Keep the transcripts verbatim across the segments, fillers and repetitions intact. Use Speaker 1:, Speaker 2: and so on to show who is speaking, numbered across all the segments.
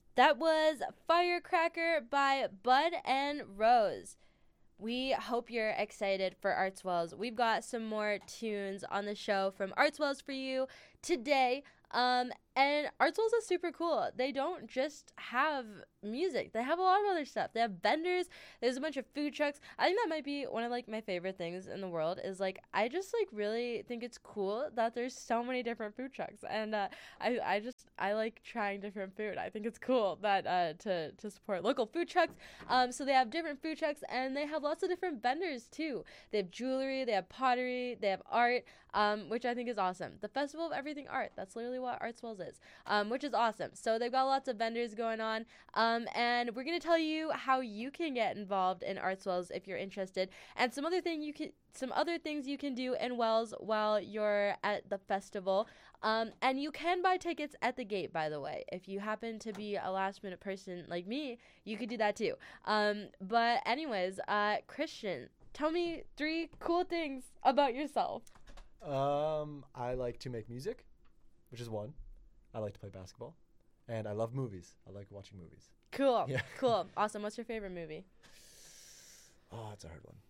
Speaker 1: That was Firecracker by Bud and Rose. We hope you're excited for Artswells. We've got some more tunes on the show from Artswells for you today. Um, and Artswells is super cool. They don't just have music; they have a lot of other stuff. They have vendors. There's a bunch of food trucks. I think that might be one of like my favorite things in the world. Is like I just like really think it's cool that there's so many different food trucks, and uh, I I just I like trying different food. I think it's cool that uh, to to support local food trucks. Um, so they have different food trucks, and they have lots of different vendors too. They have jewelry, they have pottery, they have art, um, which I think is awesome. The Festival of Everything Art. That's literally what Artswells is, um, which is awesome. So they've got lots of vendors going on, um, and we're gonna tell you how you can get involved in Artswells if you're interested, and some other thing you can. Some other things you can do in Wells while you're at the festival. Um, and you can buy tickets at the gate, by the way. If you happen to be a last minute person like me, you could do that too. Um, but, anyways, uh, Christian, tell me three cool things about yourself.
Speaker 2: Um, I like to make music, which is one. I like to play basketball, and I love movies. I like watching movies.
Speaker 1: Cool.
Speaker 2: Yeah.
Speaker 1: Cool. Awesome. What's your favorite movie?
Speaker 2: Oh, it's a hard one.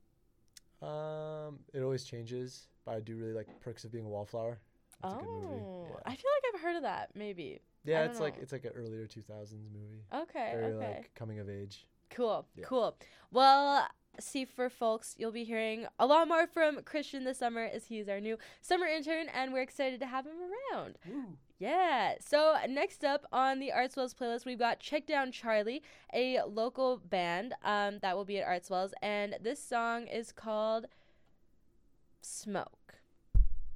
Speaker 2: Um, it always changes, but I do really like Perks of Being a Wallflower. It's
Speaker 1: oh,
Speaker 2: a good movie. Yeah,
Speaker 1: I feel like I've heard of that, maybe.
Speaker 2: yeah
Speaker 1: I
Speaker 2: it's
Speaker 1: don't
Speaker 2: like
Speaker 1: know.
Speaker 2: it's like an earlier two thousands movie.
Speaker 1: Okay,
Speaker 2: Very
Speaker 1: okay.
Speaker 2: like coming of age.
Speaker 1: Cool,
Speaker 2: Yeah.
Speaker 1: cool. Well, see, for folks, you'll be hearing a lot more from Christian this summer as he's our new summer intern, and we're excited to have him around.
Speaker 2: Woo.
Speaker 1: Yeah. So next up on the Artswells playlist, we've got Check Down Charlie, a local band um, that will be at Artswells, and this song is called Smoke.